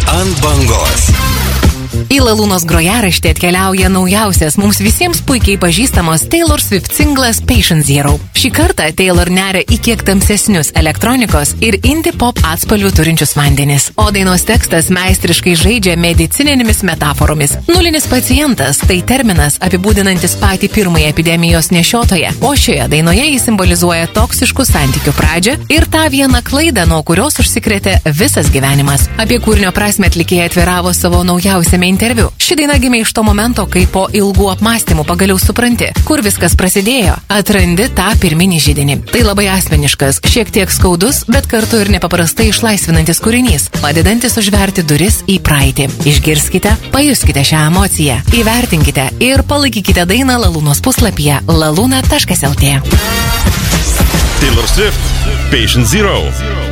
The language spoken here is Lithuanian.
Ant bangos. Į Lalūnos grojaraštį atkeliauja naujausias, mums visiems puikiai pažįstamos Taylor Swift singlas Patient Zero. Šį kartą Taylor neria į kiek tamsesnius elektronikos ir indie pop atspalvių turinčius vandenis. O dainos tekstas meistriškai žaidžia medicininėmis metaforomis. Nulinis pacientas – tai terminas apibūdinantis patį pirmąją epidemijos nešiotoją, o šioje dainoje jis simbolizuoja toksiškų santykių pradžią ir tą vieną klaidą, nuo kurios užsikrėtė visas gyvenimas. Apie kūrinio prasmę atlikėja atviravo savo naujausiame interviu. Ši daina gimė iš to momento, kai po ilgų apmąstymų pagaliau supranti, kur viskas prasidėjo. Atrandi tą pirminį židinį. Tai labai asmeniškas, šiek tiek skaudus, bet kartu ir nepaprastai išlaisvinantis kūrinys, padedantis užverti duris į praeitį. Išgirskite, pajuskite šią emociją, įvertinkite ir palaikykite dainą Lalūnos puslapyje laluna.lt. Taylor Swift, Patient Zero.